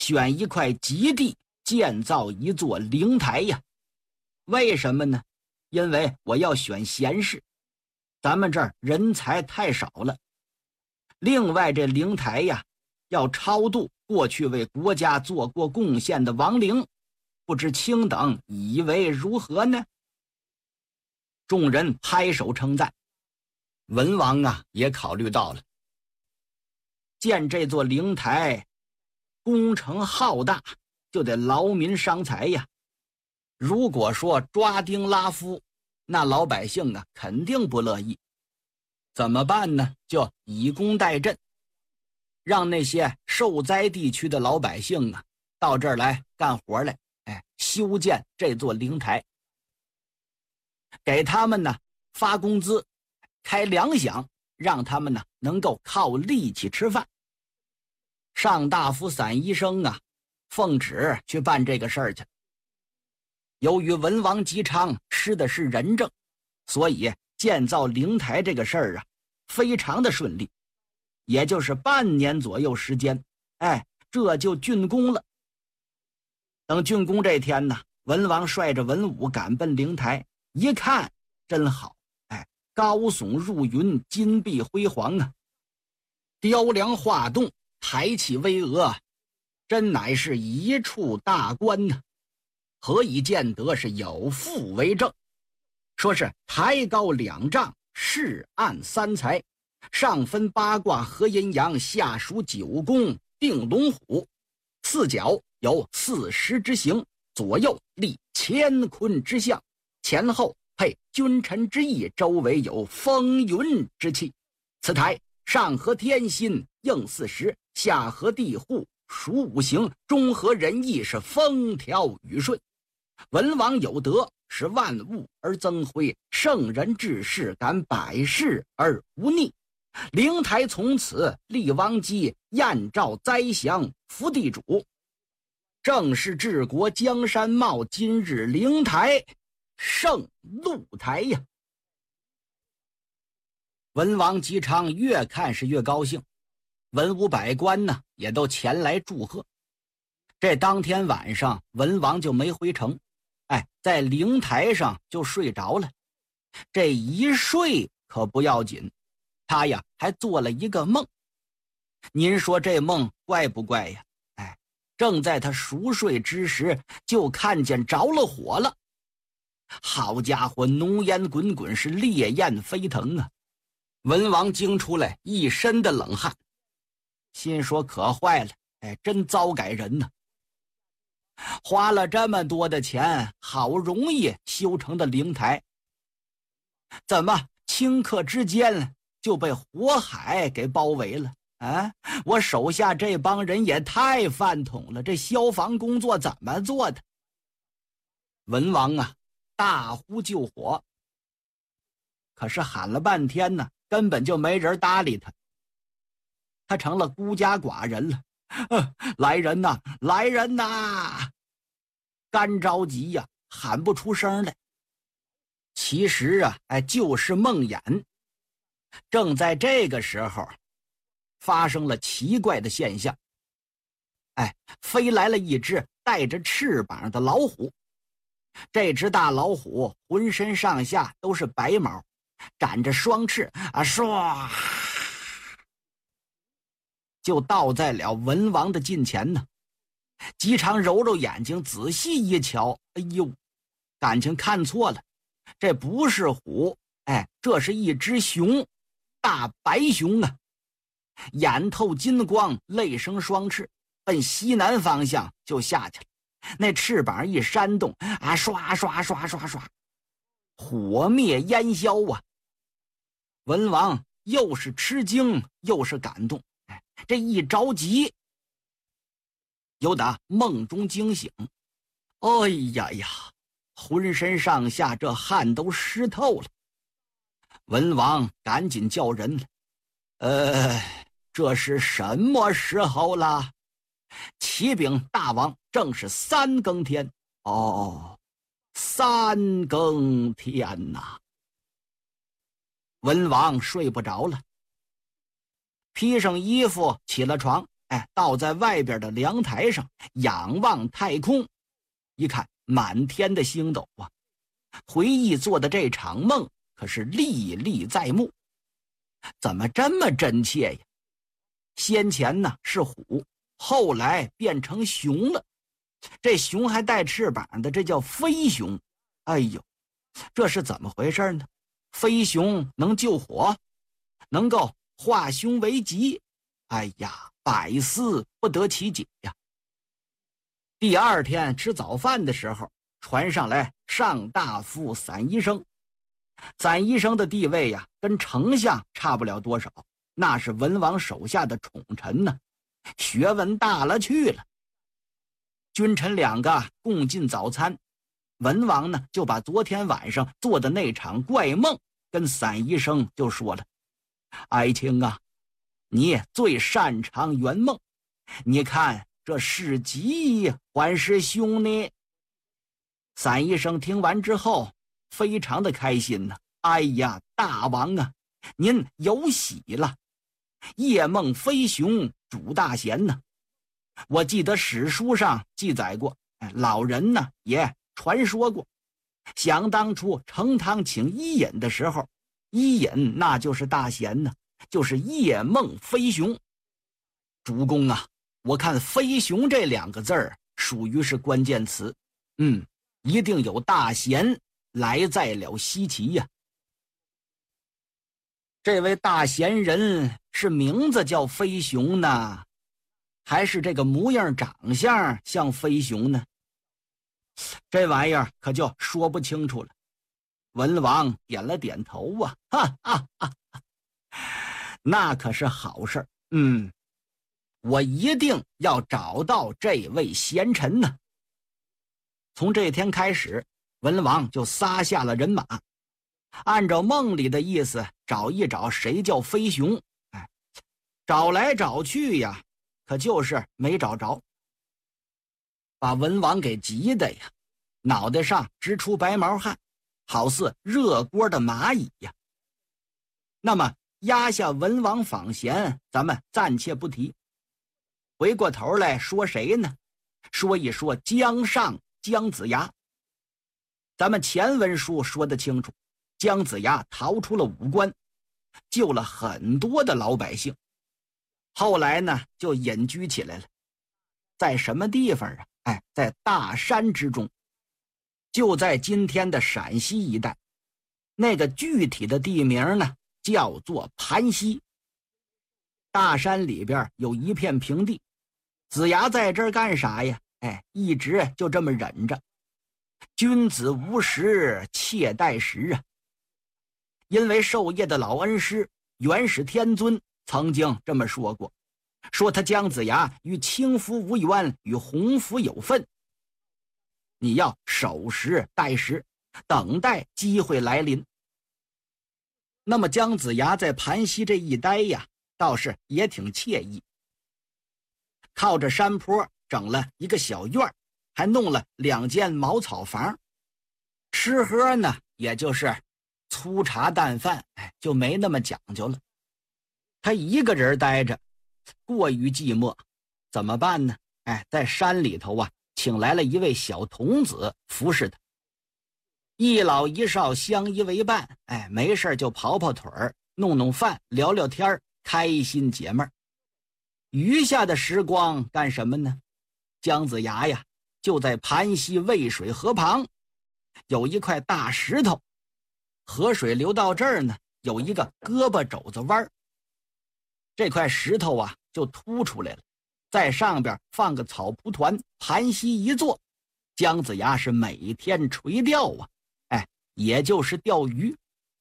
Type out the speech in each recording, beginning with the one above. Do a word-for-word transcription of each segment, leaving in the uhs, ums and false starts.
选一块吉地建造一座灵台呀。为什么呢？因为我要选贤士，咱们这儿人才太少了。另外这灵台呀，要超度过去为国家做过贡献的亡灵，不知卿等以为如何呢？众人拍手称赞。文王啊也考虑到了，建这座灵台工程浩大，就得劳民伤财呀。如果说抓丁拉夫，那老百姓啊肯定不乐意。怎么办呢？就以工代赈，让那些受灾地区的老百姓啊到这儿来干活来，哎，修建这座灵台，给他们呢发工资，开粮饷，让他们呢能够靠力气吃饭。上大夫散医生啊奉旨去办这个事儿去。由于文王姬昌施的是仁政，所以建造灵台这个事儿啊非常的顺利，也就是半年左右时间，哎，这就竣工了。等竣工这天呢，文王率着文武赶奔灵台，一看真好，哎，高耸入云，金碧辉煌啊，雕梁画栋，台气巍峨，真乃是一处大观呢、啊。何以见得是有负为证？说是台高两丈，势暗三才，上分八卦合阴阳，下属九宫定龙虎，四角有四时之形，左右立乾坤之象，前后配君臣之意，周围有风云之气。此台上合天心，应四时，下合地户，属五行，中合人意，是风调雨顺。文王有德，使万物而增辉，圣人治世，感百世而无逆。灵台从此立王姬，燕赵灾祥，福地主，正是治国江山茂，今日灵台圣露台呀。文王姬昌越看是越高兴，文武百官呢也都前来祝贺。这当天晚上文王就没回城，哎，在灵台上就睡着了。这一睡可不要紧，他呀还做了一个梦。您说这梦怪不怪呀？哎，正在他熟睡之时，就看见着了火了。好家伙，浓烟滚滚，是烈焰飞腾啊！文王惊出来一身的冷汗，心说可坏了，哎，真糟改人呢。花了这么多的钱，好容易修成的灵台，怎么顷刻之间就被火海给包围了啊！我手下这帮人也太饭桶了，这消防工作怎么做的？文王啊大呼救火，可是喊了半天呢，根本就没人搭理他，他成了孤家寡人了。呃、来人呐，来人呐！干着急呀，喊不出声来。其实啊，哎，就是梦魇。正在这个时候，发生了奇怪的现象。哎，飞来了一只带着翅膀的老虎。这只大老虎浑身上下都是白毛，展着双翅啊，唰，就倒在了文王的近前呢。姬昌揉揉眼睛，仔细一瞧，哎呦，感情看错了，这不是虎，哎，这是一只熊，大白熊啊，眼透金光，泪生双翅，奔西南方向就下去了。那翅膀一扇动啊，刷刷刷刷刷，火灭烟消啊！文王又是吃惊又是感动，哎，这一着急，有打梦中惊醒，哎呀呀，浑身上下这汗都湿透了。文王赶紧叫人了，呃，这是什么时候了？启禀大王，正是三更天。哦，三更天哪！文王睡不着了，披上衣服起了床， 哎，倒在外边的凉台上，仰望太空，一看满天的星斗啊，回忆做的这场梦可是历历在目。怎么这么真切呀？先前呢是虎，后来变成熊了，这熊还带翅膀的，这叫飞熊。哎呦，这是怎么回事呢？飞熊能救火，能够化凶为吉，哎呀，百思不得其解呀。第二天吃早饭的时候，传上来上大夫散医生。散医生的地位呀，跟丞相差不了多少，那是文王手下的宠臣呢，学问大了去了。君臣两个共进早餐，文王呢就把昨天晚上做的那场怪梦跟散医生就说了：爱卿啊，你最擅长圆梦，你看这是吉还是凶呢？散医生听完之后非常的开心呢。哎呀，大王啊，您有喜了，夜梦飞熊主大贤呢。我记得史书上记载过，老人呢也传说过，想当初成汤请伊尹的时候，伊尹那就是大贤呢，就是夜梦飞熊。主公啊，我看飞熊这两个字儿属于是关键词，嗯，一定有大贤来在了西岐呀。这位大贤人是名字叫飞熊呢，还是这个模样长相像飞熊呢？这玩意儿可就说不清楚了。文王点了点头啊，哈哈哈哈，那可是好事。嗯，我一定要找到这位贤臣呢。从这天开始，文王就撒下了人马，按照梦里的意思找一找谁叫飞熊。哎，找来找去呀，可就是没找着，把文王给急的呀，脑袋上直出白毛汗，好似热锅的蚂蚁呀。那么压下文王访贤，咱们暂且不提，回过头来说谁呢？说一说姜尚、姜子牙。咱们前文书说得清楚，姜子牙逃出了武关，救了很多的老百姓，后来呢就隐居起来了。在什么地方啊？哎，在大山之中，就在今天的陕西一带。那个具体的地名呢叫做盘溪。大山里边有一片平地，子牙在这儿干啥呀？哎，一直就这么忍着。君子无时，妾待时啊。因为授业的老恩师元始天尊曾经这么说过，说他姜子牙与轻浮无缘，与鸿福有份。你要守时待时，等待机会来临。那么姜子牙在盘溪这一待呀，倒是也挺惬意，靠着山坡整了一个小院，还弄了两间茅草房，吃喝呢也就是粗茶淡饭，哎，就没那么讲究了。他一个人待着过于寂寞，怎么办呢？哎，在山里头啊，请来了一位小童子服侍他，一老一少相依为伴，哎，没事就跑跑腿儿，弄弄饭，聊聊天，开心解闷。余下的时光干什么呢？姜子牙呀，就在盘溪渭水河旁，有一块大石头，河水流到这儿呢，有一个胳膊肘子弯，这块石头啊就凸出来了，在上边放个草蒲团，盘溪一坐，姜子牙是每天垂钓啊，哎，也就是钓鱼。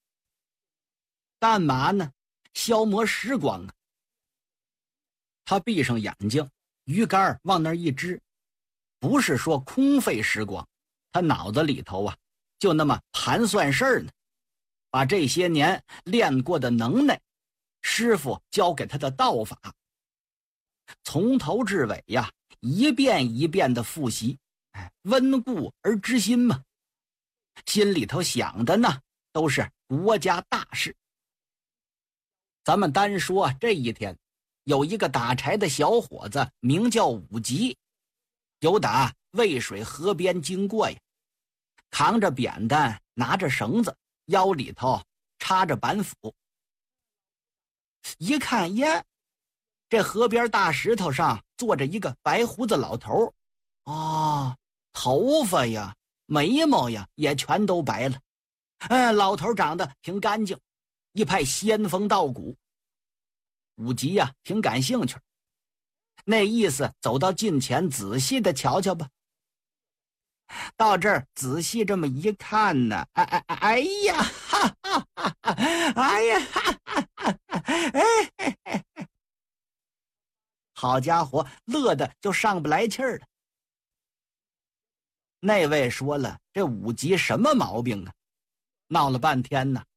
干嘛呢？消磨时光啊。他闭上眼睛，鱼竿往那儿一支，不是说空费时光，他脑子里头啊就那么盘算事儿呢，把这些年练过的能耐，师傅教给他的道法，从头至尾呀一遍一遍的复习，哎，温故而知新嘛。心里头想的呢都是国家大事。咱们单说这一天， 有一个打柴的小伙子，名叫武吉，有打渭水河边经过呀，扛着扁担，拿着绳子，腰里头插着板斧。一看耶，这河边大石头上坐着一个白胡子老头，哦，头发呀眉毛呀也全都白了。嗯，老头长得挺干净，一派仙风道骨。武吉呀挺感兴趣，那意思走到近前仔细的瞧瞧吧。到这儿仔细这么一看呢，哎哎哎呀，哈哈哈哈，哎呀，哈哈哈哈，哎哎哎，好家伙，乐得就上不来气儿了。那位说了，这武吉什么毛病啊？闹了半天呢，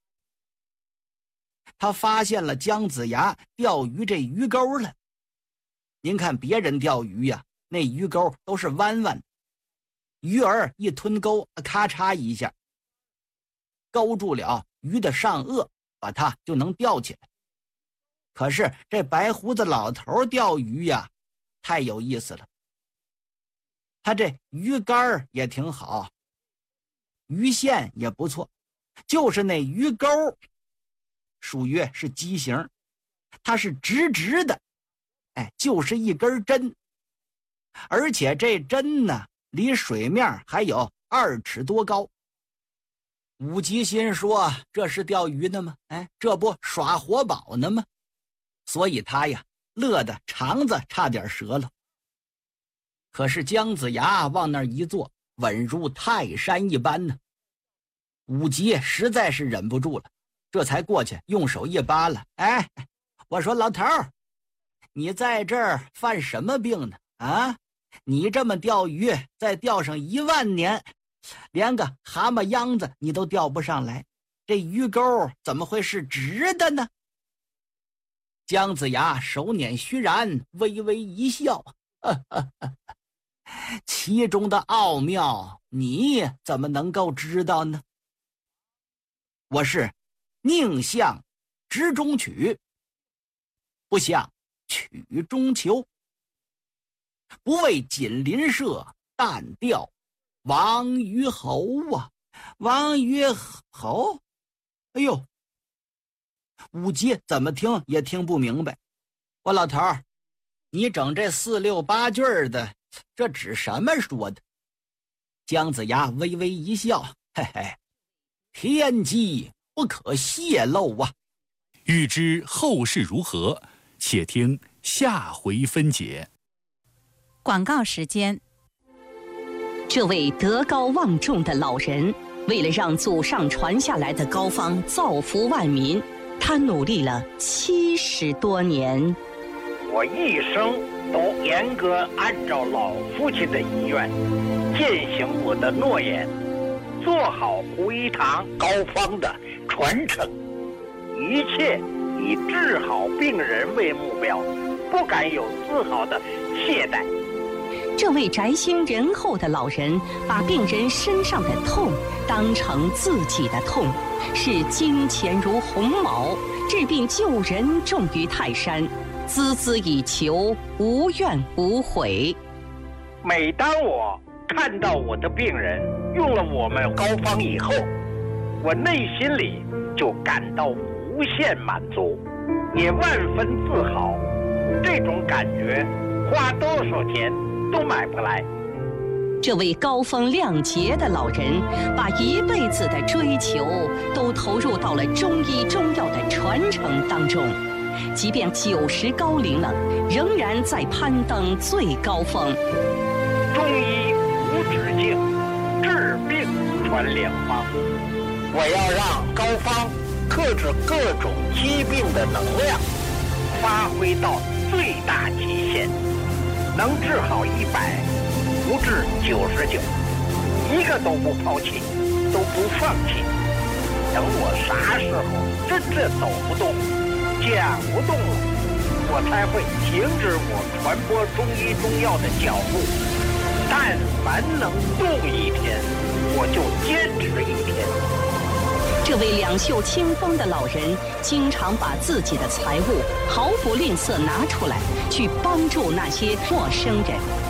他发现了姜子牙钓鱼这鱼钩了。您看别人钓鱼呀，那鱼钩都是弯弯的，鱼儿一吞钩，咔嚓一下勾住了鱼的上颚，把它就能钓起来。可是这白胡子老头钓鱼呀，太有意思了。他这鱼竿也挺好，鱼线也不错，就是那鱼钩属于是畸形，它是直直的，哎，就是一根针，而且这针呢离水面还有二尺多高。武吉心说，这是钓鱼呢吗？哎，这不耍活宝呢吗？所以他呀乐得肠子差点折了。可是姜子牙往那儿一坐，稳如泰山一般呢。武吉实在是忍不住了，这才过去用手一扒拉，哎，我说老头儿，你在这儿犯什么病呢？啊，你这么钓鱼，再钓上一万年，连个蛤蟆秧子你都钓不上来，这鱼钩怎么会是直的呢？姜子牙手捻虚髯，微微一笑，呵呵呵，其中的奥妙你怎么能够知道呢？我是宁向直中取，不向曲中求，不为锦鳞社，但钓王鱼侯啊！王鱼侯，哎呦，武吉怎么听也听不明白。我老头儿，你整这四六八句的，这指什么说的？姜子牙微微一笑，嘿嘿，天机不可泄露啊！ 欲知后事如何，且听下回分解。 广告时间。 这位德高望重的老人，为了让祖上传下来的膏方造福万民，他努力了七十多年。 我一生都严格按照老父亲的遗愿，践行我的诺言，做好胡一堂膏方的传承，一切以治好病人为目标，不敢有丝毫的懈怠。 这位宅心仁厚的老人，把病人身上的痛当成自己的痛，视金钱如鸿毛，治病救人重于泰山，孜孜以求，无怨无悔。 每当我看到我的病人用了我们膏方以后，我内心里就感到无限满足，也万分自豪。这种感觉花多少钱都买不来。 这位高风亮节的老人，把一辈子的追求都投入到了中医中药的传承当中，即便九十高龄了，仍然在攀登最高峰。 中医无止境，治病传良方。我要让膏方克制各种疾病的能量发挥到最大极限，能治好一百，不治九十九，一个都不抛弃，都不放弃。等我啥时候真正走不动，讲不动了，我才会停止我传播中医中药的脚步。但凡能动一天，我就坚持一天。 这位两袖清风的老人，经常把自己的财物毫不吝啬拿出来，去帮助那些陌生人。